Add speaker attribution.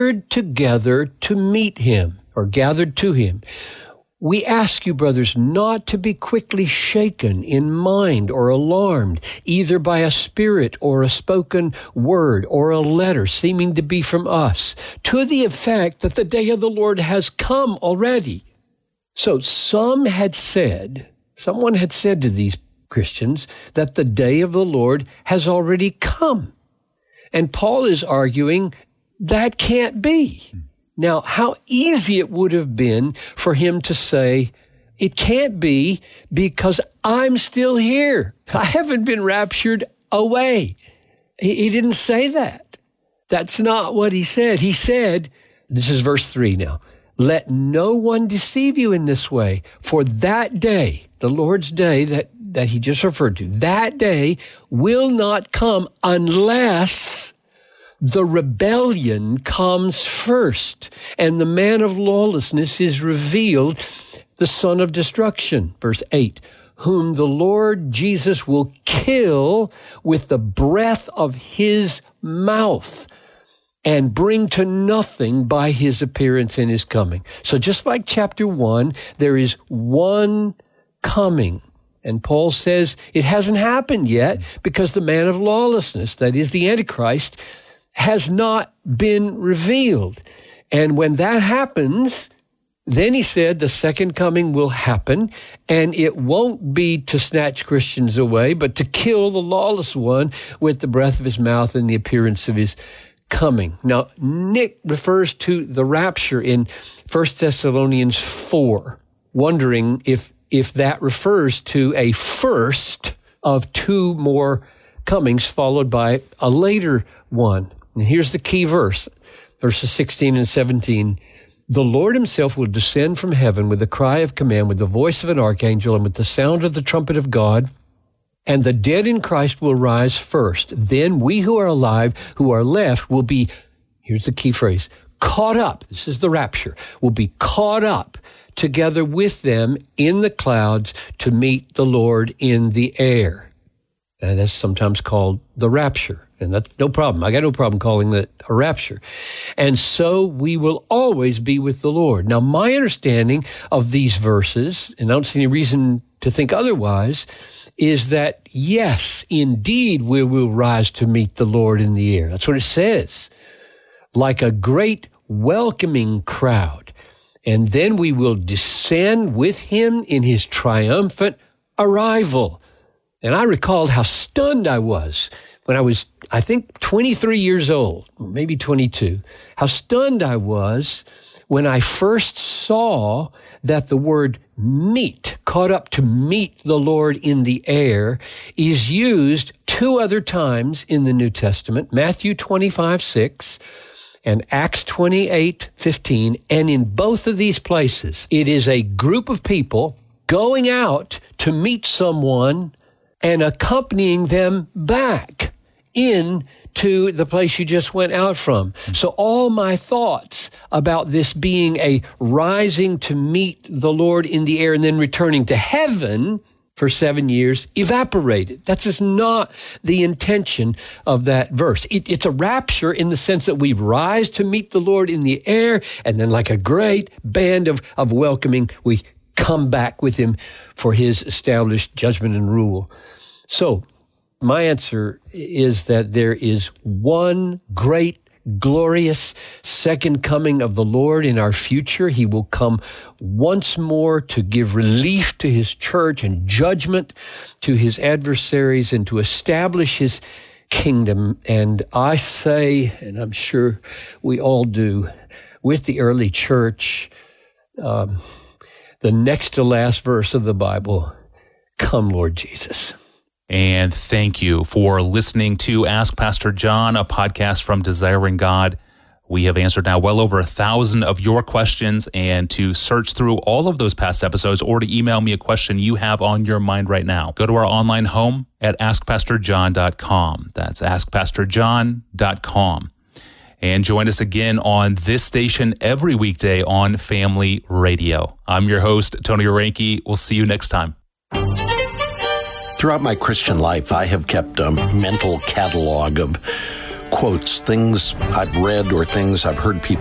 Speaker 1: together to meet him, or gathered to him. We ask you, brothers, not to be quickly shaken in mind or alarmed, either by a spirit or a spoken word or a letter seeming to be from us, to the effect that the day of the Lord has come already. So someone had said to these Christians that the day of the Lord has already come. And Paul is arguing that can't be. Now, how easy it would have been for him to say, it can't be because I'm still here. I haven't been raptured away. He didn't say that. That's not what he said. He said, this is verse 3 now, let no one deceive you in this way, for that day, the Lord's day that he just referred to, that day will not come unless the rebellion comes first, and the man of lawlessness is revealed, the son of destruction. Verse 8, whom the Lord Jesus will kill with the breath of his mouth and bring to nothing by his appearance and his coming. So just like chapter 1, there is one coming. And Paul says it hasn't happened yet because the man of lawlessness, that is the Antichrist, has not been revealed. And when that happens, then he said the second coming will happen, and it won't be to snatch Christians away, but to kill the lawless one with the breath of his mouth and the appearance of his coming. Now, Nick refers to the rapture in 1 Thessalonians 4, wondering if that refers to a first of two more comings followed by a later one. And here's the key verse, verses 16 and 17. The Lord himself will descend from heaven with a cry of command, with the voice of an archangel, and with the sound of the trumpet of God. And the dead in Christ will rise first. Then we who are alive, who are left, will be, here's the key phrase, caught up. This is the rapture. Will be caught up together with them in the clouds to meet the Lord in the air. And that's sometimes called the rapture. And that's no problem. I got no problem calling it a rapture. And so we will always be with the Lord. Now, my understanding of these verses, and I don't see any reason to think otherwise, is that, yes, indeed, we will rise to meet the Lord in the air. That's what it says. Like a great welcoming crowd. And then we will descend with him in his triumphant arrival. And I recalled how stunned I was when I was, I think, 23 years old, maybe 22, how stunned I was when I first saw that the word meet, caught up to meet the Lord in the air, is used two other times in the New Testament, Matthew 25:6 and Acts 28:15. And in both of these places, it is a group of people going out to meet someone and accompanying them back into the place you just went out from. So all my thoughts about this being a rising to meet the Lord in the air and then returning to heaven for 7 years evaporated. That's just not the intention of that verse. It's a rapture in the sense that we rise to meet the Lord in the air, and then like a great band of welcoming, we come back with him for his established judgment and rule. So my answer is that there is one great, glorious second coming of the Lord in our future. He will come once more to give relief to his church and judgment to his adversaries and to establish his kingdom. And I say, and I'm sure we all do, with the early church, the next to last verse of the Bible, come, Lord Jesus.
Speaker 2: And thank you for listening to Ask Pastor John, a podcast from Desiring God. We have answered now well over 1,000 of your questions, and to search through all of those past episodes or to email me a question you have on your mind right now, go to our online home at askpastorjohn.com. That's askpastorjohn.com. And join us again on this station every weekday on Family Radio. I'm your host, Tony Orenke. We'll see you next time.
Speaker 3: Throughout my Christian life, I have kept a mental catalog of quotes, things I've read or things I've heard people